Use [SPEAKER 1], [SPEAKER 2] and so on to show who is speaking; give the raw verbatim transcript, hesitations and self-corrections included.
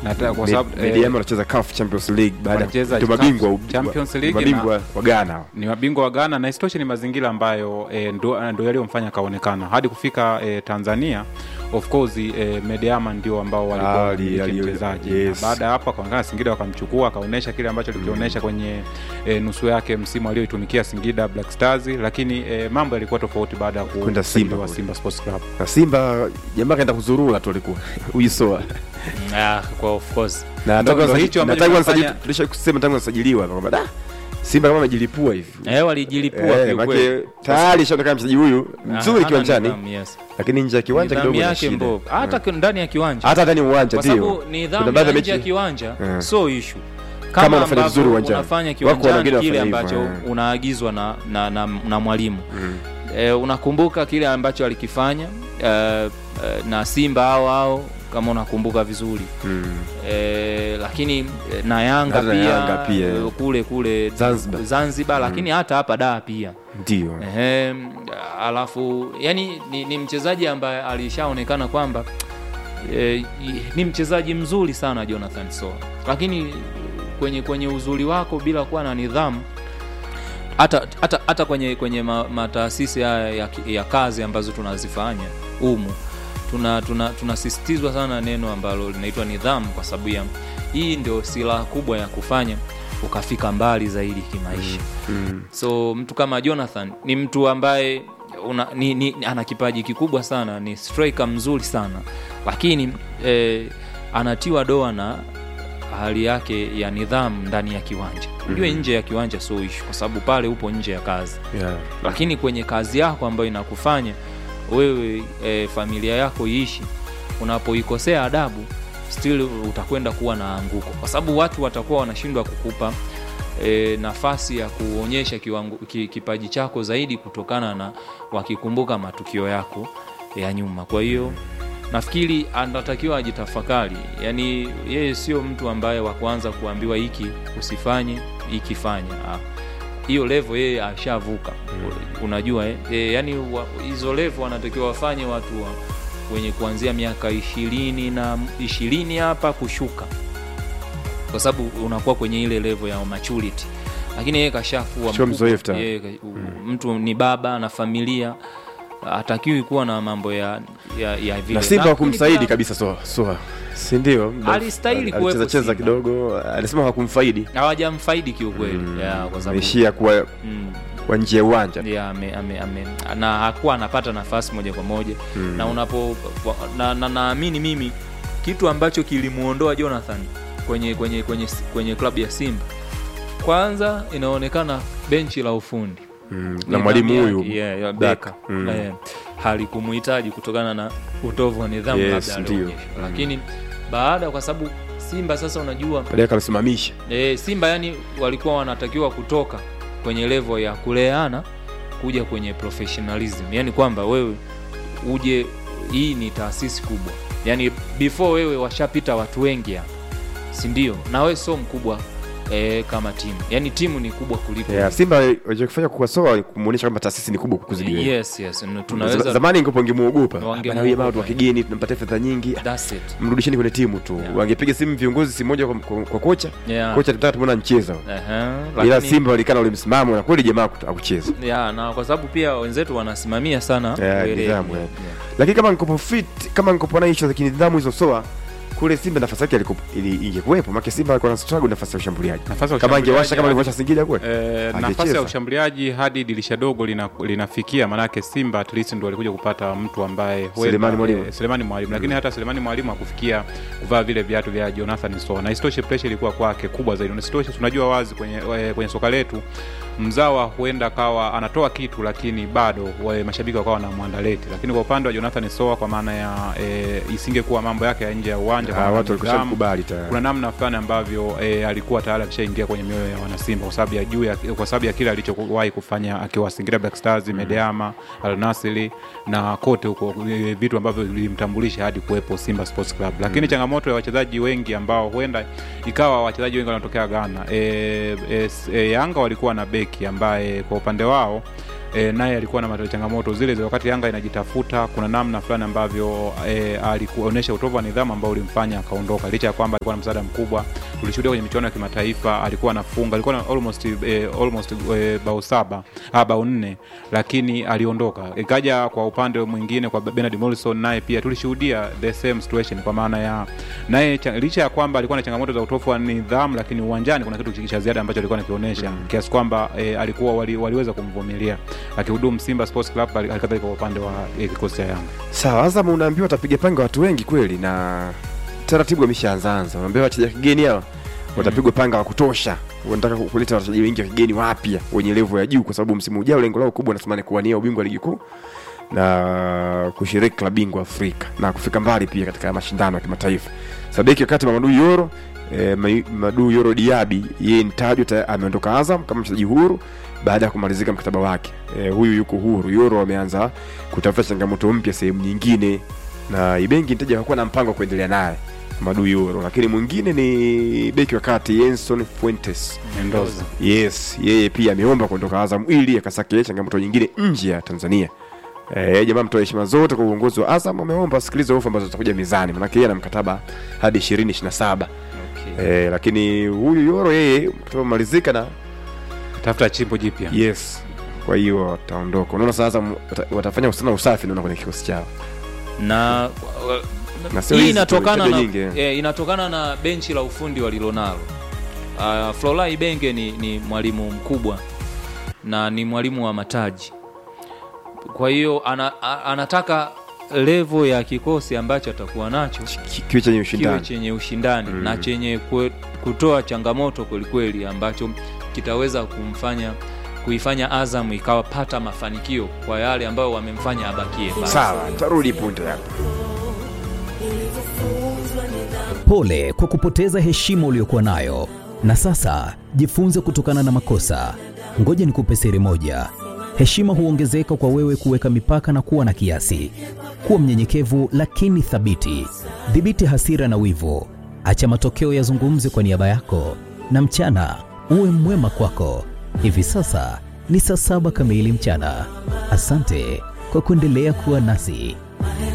[SPEAKER 1] na kwa sababu
[SPEAKER 2] Mediama wanacheza C A F Champions League baada ya mabingwa
[SPEAKER 1] Champions League,
[SPEAKER 2] mabingwa wa Ghana,
[SPEAKER 1] ni mabingwa wa Ghana, na istoshe ni mazingira ambayo e, ndo ndio yaliyomfanya kaonekana hadi kufika e, Tanzania. Of course e, Mediama ndio ambao walikuwa mchezaji. Yes. Baada ya hapo akaonekana Singida wakamchukua, akaonesha kile ambacho alikionyesha mm. kwenye e, nusu yake msimu aliyoitumikia Singida Black Stars, lakini e, mambo yalikuwa tofauti baada ya
[SPEAKER 2] kwenda Simba
[SPEAKER 1] wa Simba Sports Club.
[SPEAKER 2] Na Simba jamaa kaenda kuzurura tu alikuwa uisoa.
[SPEAKER 3] Ah, kwa of course.
[SPEAKER 2] Na ndio hicho ambacho tulisha kusema tangu asajiliwa kwamba da Simba kama amejilipua hivi.
[SPEAKER 3] Eh, walijilipua
[SPEAKER 2] eh, kweli. Tayari shaonekana mchezaji huyu mzuri kiwanjani. Yes. Lakini nje ya kiwanja kidogo
[SPEAKER 3] ni shida. Hata ndani ya kiwanja.
[SPEAKER 2] Hata ndani ya uwanja ndio.
[SPEAKER 3] Kwa sababu nidhamu nje ya kiwanja yeah. so issue.
[SPEAKER 2] Kama, kama unafanya vizuri uwanjani.
[SPEAKER 3] Unafanya kiwanjani kile ambacho yeah. unaagizwa na na, na, na mwalimu. Mm. Eh, unakumbuka kile ambacho alikifanya uh, uh, na Simba hao hao kama unakumbuka vizuri. Mm. Eh, lakini na Yanga na pia, Yanga pia kule kule
[SPEAKER 2] Zanzibar,
[SPEAKER 3] Zanzibar mm. lakini hata hapa da pia
[SPEAKER 2] ndio.
[SPEAKER 3] Eh, alafu yani ni, ni mchezaji ambaye alishaonekana kwamba eh, ni mchezaji mzuri sana Jonathan Soa, lakini kwenye kwenye uzuri wako bila kuwa na nidhamu hata hata hata kwenye kwenye ma, mataasisi ya, ya, ya kazi ambazo tunazifanya humu tuna tuna tunasisitizwa sana neno ambalo linaitwa nidhamu, kwa sababu ya hii ndio silaha kubwa ya kufanya ukafika mbali zaidi kimaisha. Mm. Mm. So mtu kama Jonathan ni mtu ambaye una, ni, ni, ana kipaji kikubwa sana, ni striker mzuri sana, lakini eh, anatiwa doa na hali yake ya nidhamu ndani ya kiwanja. Unajua mm. nje ya kiwanja so issue, kwa sababu pale upo nje ya kazi. Yeah. Lakini kwenye kazi yako ambayo inakufanya wewe e, familia yako iishi, unapoikosea adabu still utakwenda kuwa na anguko, kwa sababu watu watakuwa wanashindwa kukupa e, nafasi ya kuonyesha kiwango, ki, kipaji chako zaidi kutokana na wakikumbuka matukio yako ya nyuma. Kwa hiyo nafikiri anatakiwa ajitafakari, yani yeye sio mtu ambaye wa kwanza kuambiwa hiki usifanye hiki fanya. Hiyo level yeye ashavuka. Mm. Unajua eh e, yani hizo level wanatakiwa wafanye watu wa, wenye kuanzia miaka ishirini na ishirini hapa kushuka, kwa sababu unakuwa kwenye ile level ya maturity. Lakini yeye kashakuwa
[SPEAKER 2] mkubwa,
[SPEAKER 3] yeye mm. mtu ni baba na familia, hatakiwi kuwa na mambo ya ya, ya vile.
[SPEAKER 2] Na Simba kumsaidi kabisa so so si ndio?
[SPEAKER 3] Alistahili kuwepo,
[SPEAKER 2] alicheza cheza kidogo, alisema hakumfaidi.
[SPEAKER 3] Hawajamfaidi kiukweli. Mm. Yeah, kwa sababu
[SPEAKER 2] ishia kwa mm. kwa nje ya uwanja.
[SPEAKER 3] Yeah, ame, ame, ame. Na hakuwa anapata nafasi moja kwa moja. Mm. Na unapo na naamini na, mimi kitu ambacho kilimuondoa Jonathan kwenye kwenye kwenye kwenye klabu ya Simba, kwanza inaonekana benchi la ufundi.
[SPEAKER 2] Mm. Na mwalimu huyu
[SPEAKER 3] yeah, ya Beka mm. yeah, halikumuhitaji kutokana na utovu wa nidhamu.
[SPEAKER 2] Yes,
[SPEAKER 3] labda alionyesha. Mm. Lakini baada, kwa sababu Simba sasa unajua
[SPEAKER 2] Beka alisimamisha
[SPEAKER 3] eh, Simba yani walikuwa wanatakiwa kutoka kwenye level ya kuleana kuja kwenye professionalism, yani kwamba wewe uje, hii ni taasisi kubwa, yani before wewe washapita watu wengi hapa, si ndio? Na wewe sio mkubwa eh, kama timu, yani timu ni kubwa kuliko.
[SPEAKER 2] Yeah, Simba walichofanya kwa Soa kumuonyesha kwamba taasisi ni kubwa kukuzidi wewe.
[SPEAKER 3] Yes, yes. Tunaweza
[SPEAKER 2] zamani ingepongemuogopa bana, huyu watu wa kigeni tunampatia fedha nyingi,
[SPEAKER 3] that's it,
[SPEAKER 2] mrudisheni kwenye timu tu. Yeah. Wangepiga simu viongozi si moja kwa, kwa, kwa kocha. Yeah. Kocha tunataka tumuone anacheza. Uh-huh. Ila Simba walikana ule msimamo na kweli jamaa akucheza.
[SPEAKER 3] Yeah, na kwa sababu pia wenzetu wanasimamia sana
[SPEAKER 2] ile nidhamu. Yeah. Lakini kama nikopo fit, kama nikopo na hizo za kinidhamu hizo Soa kule Simba nafasi yake ingekuwepo, maana Simba alikuwa na struggle nafasi ya ushambuliaji. Kama ingewasha kama alivyowasha Singida kule.
[SPEAKER 1] Eh, nafasi ya ushambuliaji hadi dirisha dogo lina, linafikia, maana yake Simba at least ndio alikuja kupata mtu ambaye
[SPEAKER 2] Selemani Mwalimu.
[SPEAKER 1] Eh, Selemani Mwalimu. Mm. Lakini hata Selemani Mwalimu hakufikia kuvaa vile viatu vya Jonathan Soa. Na istoshe pressure ilikuwa kwake kubwa zaidi. Na istoshe tunajua wazi kwenye kwenye soka letu mzawa huenda kawa anatoa kitu, lakini bado wale mashabiki wakawa wanamwandaleti. Lakini kwa upande wa Jonathan Soa, kwa maana ya e, isingekuwa mambo yake ya nje ya uwanja,
[SPEAKER 2] ah, watu walikubali tayari.
[SPEAKER 1] Kuna namna fulani ambavyo e, alikuwa tayari akishaingia kwenye mioyo ya wana Simba kwa sababu ya juu ya, kwa sababu ya kile alichowahi kufanya akiwa Singida Black Stars, mm. Mediama, Al Nassr na kote huko, e, vitu ambavyo vilimtambulisha hadi kuwepo Simba Sports Club. Lakini mm. changamoto ya wachezaji wengi ambao huenda ikawa wachezaji wengi wanatokea Ghana. E, e, e, Yanga walikuwa na beki ambaye kwa upande wao e, naye alikuwa na changamoto zile zile wakati Yanga inajitafuta. Kuna namna fulani ambavyo e, alikuonesha utovu wa nidhamu ambao ulimfanya akaondoka, licha ya kwamba alikuwa na msaada mkubwa. Tulishuhudia kwenye michuano ya kimataifa alikuwa anafunga, alikuwa na almost e, almost e, bao saba ah, bao nne, lakini aliondoka. Ikaja kwa upande mwingine kwa Bernard Morrison, naye pia tulishuhudia the same situation, kwa maana ya naye licha ya kwamba alikuwa na changamoto za utovu wa nidhamu, lakini uwanjani kuna kitu cha ziada ambacho alikuwa anakionyesha, mm. kiasi kwamba e, alikuwa wali, waliweza kumvumilia akihudumu Simba Sports Club, alikadhalika kwa upande wa e, kikosi cha Yanga.
[SPEAKER 2] Sawa, Azam unaambiwa atapiga panga watu wengi kweli, na taratibu ameshaanza. Unaambiwa wachezaji kigeni hao watapigwa panga wa kutosha. Wanataka kuleta wachezaji wengi wa kigeni wapya wenye level ya juu, kwa sababu msimu ujao lengo lao kubwa nasema ni kuwania ubingwa wa ligi kuu na kushiriki klabu bingwa Afrika na kufika mbali pia katika mashindano ya kimataifa. Sabeki wakati Mamadou Yoro eh, Mamadou Yoro Diaby yeye nitajwa ameondoka Azam kama mchezaji huru baada ya kumalizika mkataba wake. Eh, huyu yuko huru. Yoro ameanza kutafuta changamoto mpya sehemu nyingine, na Ibengi nitaja hakuwa na mpango kuendelea naye Mamadou Yoro. Lakini mwingine ni beki wakati Enson Fuentes
[SPEAKER 1] Mendoza.
[SPEAKER 2] Yes, yeye pia ameomba kuondoka Azam ili akasake changamoto nyingine nje ya Tanzania. Eh, jamaa mtoa heshima zote kwa uongozi wa Azam, ameomba sikiliza ofa ambazo zitakuja mezani, maana yeye ana mkataba hadi ishirini ishirini na saba. Okay. Eh, lakini huyu Yoro yeye mkataba malizika na
[SPEAKER 1] tafuta chimbo jipya.
[SPEAKER 2] Yes. Kwa hiyo ataondoka. Unaona sasa watafanya usana usafi naona kwenye kikosi chao.
[SPEAKER 3] Na, na hii inatokana na eh, inatokana na benchi la ufundi walilonalo. Uh, Florent Ibenge ni, ni mwalimu mkubwa na ni mwalimu wa mataji. Kwa hiyo ana, anataka level ya kikosi ambacho atakuwa nacho
[SPEAKER 2] kiwe chenye ushindani,
[SPEAKER 3] kiwe chenye ushindani mm. na chenye kutoa changamoto kweli kweli ambacho kitaweza kumfanya kuifanya Azam ikawapata mafanikio kwa yale ambayo wamemfanya abakie.
[SPEAKER 2] Sawa, tarudi punto hapo.
[SPEAKER 4] Pole kwa kupoteza heshima uliyokuwa nayo, na sasa jifunze kutokana na makosa. Ngoja nikupe siri moja. Heshima huongezeka kwa wewe kuweka mipaka na kuwa na kiasi. Kuwa mnyenyekevu lakini thabiti. Dhibiti hasira na wivu. Acha matokeo yazungumze kwa niaba yako, na mchana uwe mwema kwako. Hivi sasa ni saa saba kamili mchana. Asante kwa kuendelea kuwa nasi.